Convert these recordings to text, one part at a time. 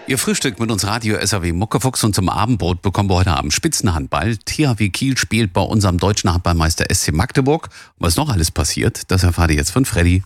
Ihr Frühstück mit uns Radio SAW Muckefuchs und zum Abendbrot bekommen wir heute Abend Spitzenhandball. THW Kiel spielt bei unserem deutschen Handballmeister SC Magdeburg. Und was noch alles passiert, das erfahrt ihr jetzt von Freddy.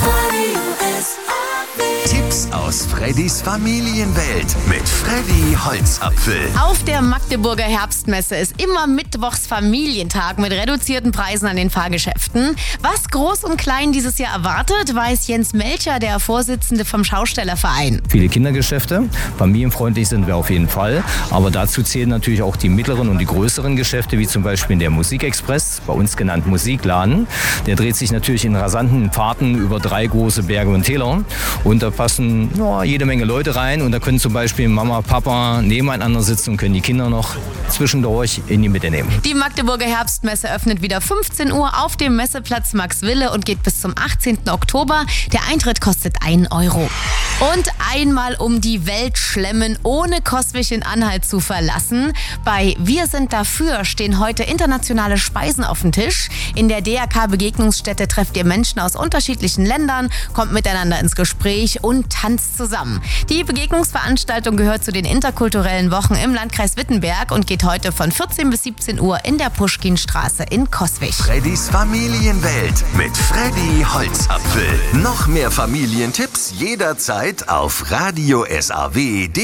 Tipps aus Freddys Familienwelt mit Freddy Holzapfel. Auf der Magdeburger Herbstmesse ist immer mittwochs Familientag mit reduzierten Preisen an den Fahrgeschäften. Was Groß und Klein dieses Jahr erwartet, weiß Jens Melcher, der Vorsitzende vom Schaustellerverein. Viele Kindergeschäfte, familienfreundlich sind wir auf jeden Fall. Aber dazu zählen natürlich auch die mittleren und die größeren Geschäfte, wie zum Beispiel der Musikexpress, bei uns genannt Musikladen. Der dreht sich natürlich in rasanten Fahrten über 3 große Berge und Täler. Und da passen jede Menge Leute rein und da können zum Beispiel Mama, Papa nebeneinander sitzen und können die Kinder noch zwischendurch in die Mitte nehmen. Die Magdeburger Herbstmesse öffnet wieder 15 Uhr auf dem Messeplatz Maxwille und geht bis zum 18. Oktober. Der Eintritt kostet 1 Euro. Und einmal um die Welt schlemmen, ohne Coswig-Anhalt zu verlassen. Bei Wir sind dafür stehen heute internationale Speisen auf dem Tisch. In der DRK-Begegnungsstätte trefft ihr Menschen aus unterschiedlichen Ländern, kommt miteinander ins Gespräch und tanzt zusammen. Die Begegnungsveranstaltung gehört zu den interkulturellen Wochen im Landkreis Wittenberg und geht heute von 14 bis 17 Uhr in der Puschkinstraße in Coswig. Freddys Familienwelt mit Freddy Holzapfel. Noch mehr Familientipps jederzeit auf Radio SAW.